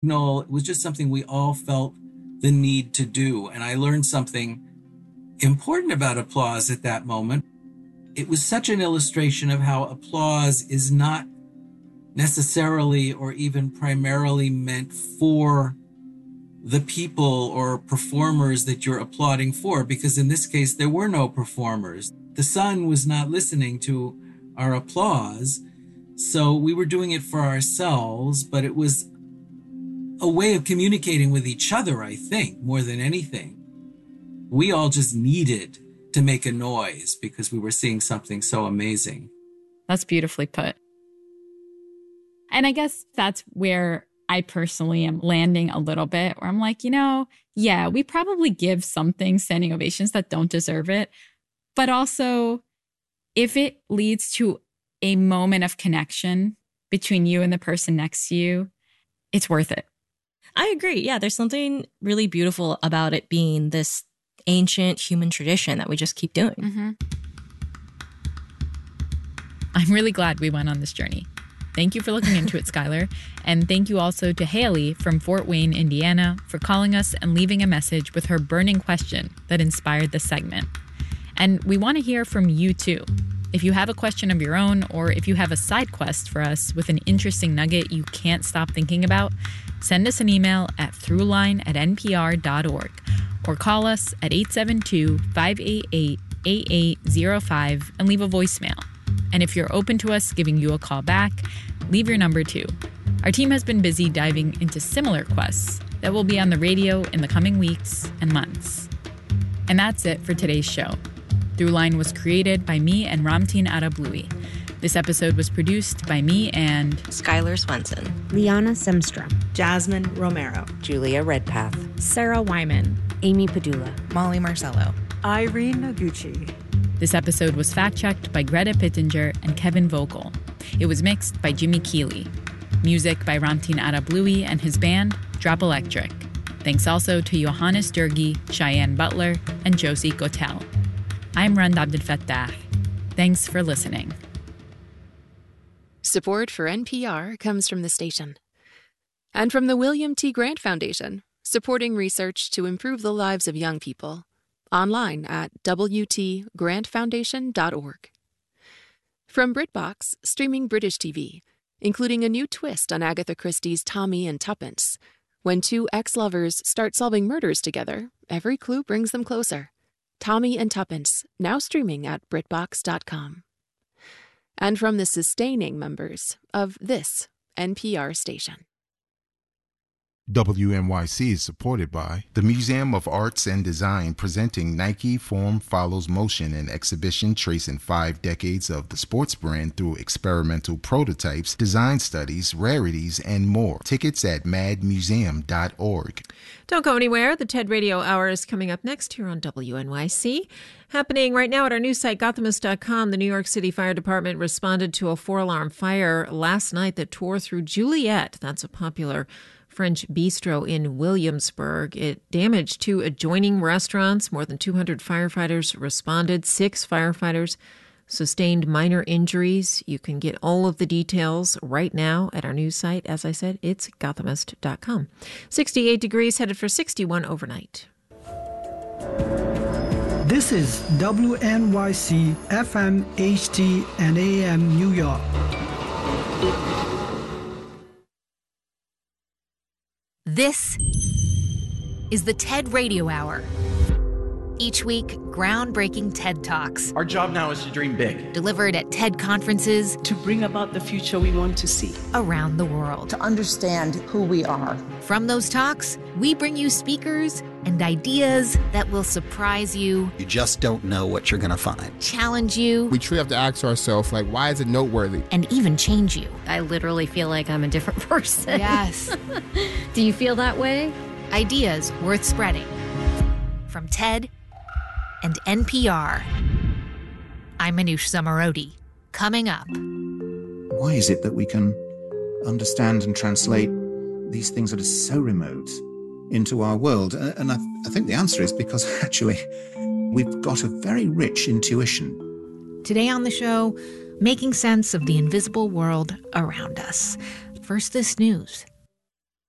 It was just something we all felt the need to do. And I learned something important about applause at that moment. It was such an illustration of how applause is not necessarily or even primarily meant for the people or performers that you're applauding for, because in this case, there were no performers. The sun was not listening to our applause. So we were doing it for ourselves, but it was a way of communicating with each other, I think, more than anything. We all just needed to make a noise because we were seeing something so amazing. That's beautifully put. And I guess that's where I personally am landing a little bit, where I'm like, yeah, we probably give something standing ovations that don't deserve it. But also, if it leads to a moment of connection between you and the person next to you, it's worth it. I agree. Yeah, there's something really beautiful about it being this ancient human tradition that we just keep doing. Mm-hmm. I'm really glad we went on this journey. Thank you for looking into it, Skylar. And thank you also to Haley from Fort Wayne, Indiana, for calling us and leaving a message with her burning question that inspired this segment. And we want to hear from you too. If you have a question of your own, or if you have a side quest for us with an interesting nugget you can't stop thinking about, send us an email at throughline@npr.org or call us at 872-588-8805 and leave a voicemail. And if you're open to us giving you a call back, leave your number too. Our team has been busy diving into similar quests that will be on the radio in the coming weeks and months. And that's it for today's show. Throughline was created by me and Ramtin Arablouei. This episode was produced by me and Skylar Swenson, Liana Semstrom, Jasmine Romero, Julia Redpath, Sarah Wyman, Amy Padula, Molly Marcello, Irene Noguchi. This episode was fact-checked by Greta Pittenger and Kevin Vogel. It was mixed by Jimmy Keeley. Music by Ramtin Arablouei and his band, Drop Electric. Thanks also to Johannes Durgi, Cheyenne Butler, and Josie Gotel. I'm Rand Abdelfattah. Thanks for listening. Support for NPR comes from the station. And from the William T. Grant Foundation, supporting research to improve the lives of young people. Online at wtgrantfoundation.org. From BritBox, streaming British TV, including a new twist on Agatha Christie's Tommy and Tuppence. When two ex-lovers start solving murders together, every clue brings them closer. Tommy and Tuppence, now streaming at BritBox.com. And from the sustaining members of this NPR station. WNYC is supported by the Museum of Arts and Design, presenting Nike Form Follows Motion, an exhibition tracing 5 decades of the sports brand through experimental prototypes, design studies, rarities, and more. Tickets at madmuseum.org. Don't go anywhere. The TED Radio Hour is coming up next here on WNYC. Happening right now at our news site, Gothamist.com, the New York City Fire Department responded to a 4-alarm fire last night that tore through Juliet. That's a popular French bistro in Williamsburg. It damaged 2 adjoining restaurants. More than 200 firefighters responded. 6 firefighters sustained minor injuries. You can get all of the details right now at our news site. As I said, it's Gothamist.com. 68 degrees, headed for 61 overnight. This is WNYC FM, HD, and AM New York. This is the TED Radio Hour. Each week, groundbreaking TED Talks. Our job now is to dream big. Delivered at TED conferences. To bring about the future we want to see. Around the world. To understand who we are. From those talks, we bring you speakers and ideas that will surprise you. You just don't know what you're going to find. Challenge you. We truly have to ask ourselves, why is it noteworthy? And even change you. I literally feel like I'm a different person. Yes. Do you feel that way? Ideas worth spreading. From TED and NPR. I'm Manoush Zomorodi. Coming up. Why is it that we can understand and translate these things that are so remote into our world? And I think the answer is because actually we've got a very rich intuition. Today on the show, making sense of the invisible world around us. First, this news.